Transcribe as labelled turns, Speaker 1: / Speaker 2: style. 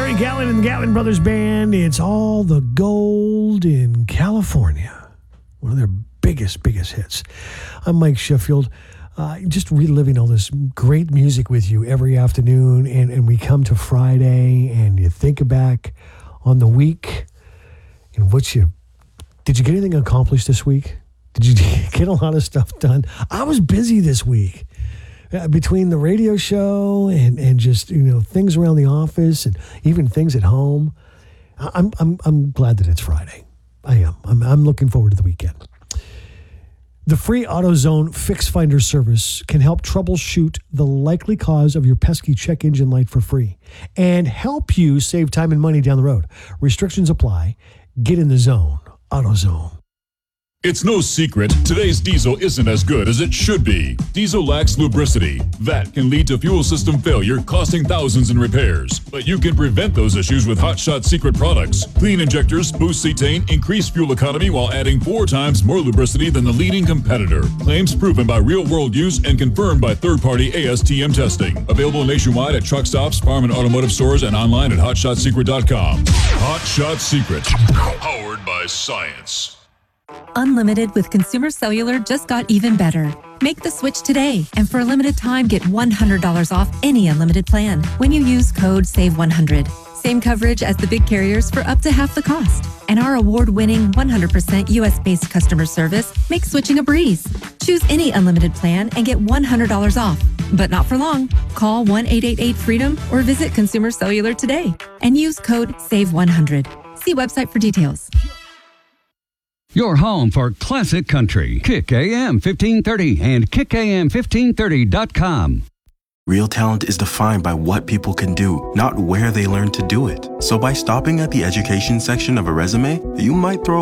Speaker 1: Gary Gatlin and the Gatlin Brothers Band. It's All the Gold in California. One of their biggest hits. I'm Mike Sheffield. Just reliving all this great music with you every afternoon. And we come to Friday and you think back on the week and did you get anything accomplished this week? Did you get a lot of stuff done? I was busy this week. Between the radio show and just, things around the office and even things at home, I'm glad that it's Friday. I am. I'm looking forward to the weekend. The free AutoZone Fix Finder service can help troubleshoot the likely cause of your pesky check engine light for free and help you save time and money down the road. Restrictions apply. Get in the zone. AutoZone.
Speaker 2: It's no secret, today's diesel isn't as good as it should be. Diesel lacks lubricity. That can lead to fuel system failure, costing thousands in repairs. But you can prevent those issues with Hot Shot Secret products. Clean injectors, boost cetane, increase fuel economy while adding 4 times more lubricity than the leading competitor. Claims proven by real-world use and confirmed by third-party ASTM testing. Available nationwide at truck stops, farm and automotive stores, and online at hotshotsecret.com. Hot Shot Secret. Powered by science.
Speaker 3: Unlimited with Consumer Cellular just got even better. Make the switch today, and for a limited time, get $100 off any unlimited plan when you use code SAVE100. Same coverage as the big carriers for up to half the cost. And our award-winning 100% U.S.-based customer service makes switching a breeze. Choose any unlimited plan and get $100 off. But not for long. Call 1-888-FREEDOM or visit Consumer Cellular today and use code SAVE100. See website for details.
Speaker 4: Your home for classic country. Kick AM 1530 and kickam1530.com.
Speaker 5: Real talent is defined by what people can do, not where they learn to do it. So by stopping at the education section of a resume, you might throw